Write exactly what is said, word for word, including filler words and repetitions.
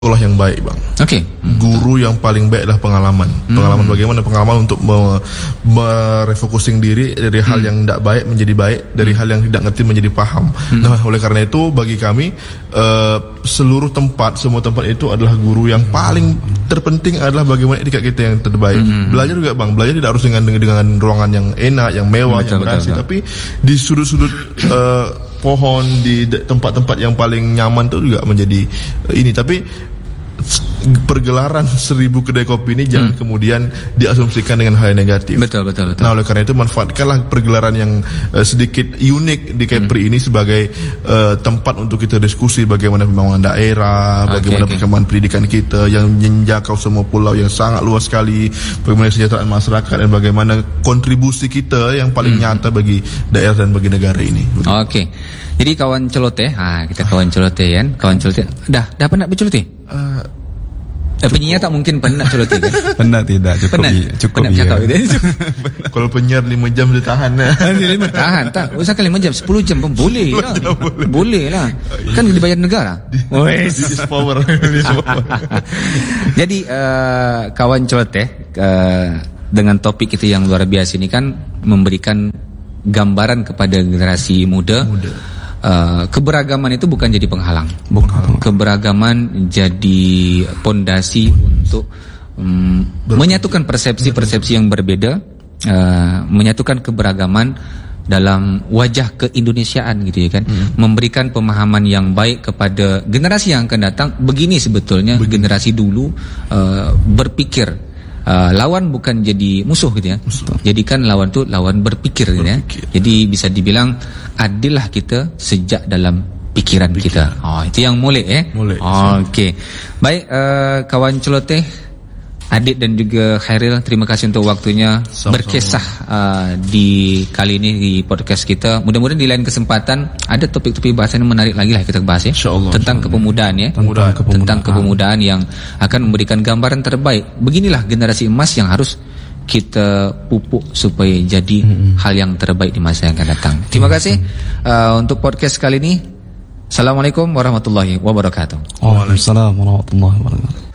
sekolah yang baik, Bang. Oke. Okay. Guru yang paling baik adalah pengalaman. Hmm. Pengalaman bagaimana pengalaman untuk me- merefocusing diri dari hmm. hal yang tidak baik menjadi baik, dari hmm. hal yang tidak ngerti menjadi paham. Hmm. Nah, oleh karena itu bagi kami uh, seluruh tempat, semua tempat itu adalah guru yang paling terpenting adalah bagaimana etika kita yang terbaik. Hmm. Belajar juga, Bang. Belajar tidak harus dengan dengan ruangan yang enak, yang mewah, betul, yang berhasil, tapi di sudut-sudut uh, pohon, di tempat-tempat yang paling nyaman itu juga menjadi uh, ini. Tapi pergelaran seribu kedai kopi ini jangan hmm. kemudian diasumsikan dengan hal yang negatif. Betul, betul, betul. Nah, oleh karena itu manfaatkanlah pergelaran yang uh, sedikit unik di Kepri hmm. ini sebagai uh, tempat untuk kita diskusi bagaimana pembangunan daerah, okay, bagaimana okay. perkembangan pendidikan kita yang menjangkau semua pulau yang sangat luas sekali, bagaimana kesejahteraan masyarakat dan bagaimana kontribusi kita yang paling hmm. nyata bagi daerah dan bagi negara ini. Oke. Okay. Jadi kawan celoteh, ah kita kawan celoteh kan, kawan celoteh. Dah, dah pernah berceloteh? Uh, eh, penyiar tak mungkin pernah celoteh kan? Pernah tidak, cukup pernah, cukup pernah ya. Kalau penyiar lima jam dia tahan lah. lima tahan tak, usahakan lima jam, sepuluh jam pun boleh lah. Boleh. boleh lah. Kan dibayar negara. This is power. Jadi uh, kawan celoteh uh, dengan topik kita yang luar biasa ini kan memberikan gambaran kepada generasi muda. muda. Uh, keberagaman itu bukan jadi penghalang. Bukan. Keberagaman jadi pondasi untuk um, menyatukan persepsi-persepsi yang berbeda, uh, menyatukan keberagaman dalam wajah keindonesiaan gitu ya kan. Hmm. Memberikan pemahaman yang baik kepada generasi yang akan datang. Begini sebetulnya begini. Generasi dulu uh, berpikir Uh, lawan bukan jadi musuh gitu ya. Musuh. Jadikan lawan tu lawan berpikir, berpikir gitu ya. Jadi bisa dibilang adillah kita sejak dalam pikiran, pikiran. kita. Oh, itu yang molek ya. Molek. Oh, okey. Baik, uh, kawan celoteh, Adit dan juga Khairil, terima kasih untuk waktunya sama-sama. Berkisah uh, di kali ini di podcast kita. Mudah-mudahan di lain kesempatan ada topik-topik bahasan yang menarik lagi lah kita bahas ya. InsyaAllah. Tentang InsyaAllah. kepemudaan ya. Tentang kepemudaan. Tentang kepemudaan yang akan memberikan gambaran terbaik. Beginilah generasi emas yang harus kita pupuk supaya jadi hmm. hal yang terbaik di masa yang akan datang. Terima kasih uh, untuk podcast kali ini. Assalamualaikum warahmatullahi wabarakatuh. Waalaikumsalam warahmatullahi wabarakatuh.